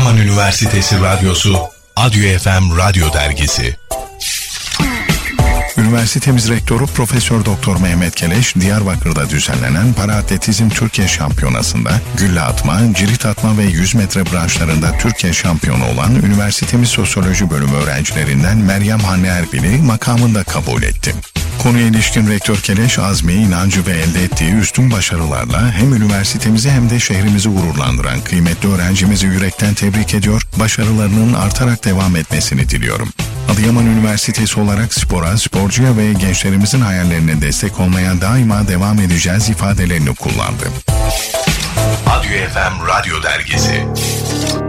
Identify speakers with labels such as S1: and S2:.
S1: Adıyaman Üniversitesi Radyosu, Adyo FM Radyo Dergisi. Üniversitemiz Rektörü Profesör Doktor Mehmet Keleş, Diyarbakır'da düzenlenen Paraatletizm Türkiye Şampiyonası'nda gülle atma, cirit atma ve 100 metre branşlarında Türkiye şampiyonu olan üniversitemiz Sosyoloji Bölümü öğrencilerinden Meryem Hanne Erbil'i makamında kabul etti. Konuya ilişkin Rektör Keleş, azmi, inancı ve elde ettiği üstün başarılarla hem üniversitemizi hem de şehrimizi gururlandıran kıymetli öğrencimizi yürekten tebrik ediyor, başarılarının artarak devam etmesini diliyorum. Adıyaman Üniversitesi olarak spora, sporcuya ve gençlerimizin hayallerine destek olmaya daima devam edeceğiz ifadelerini kullandı. Adyo FM Radyo Dergisi.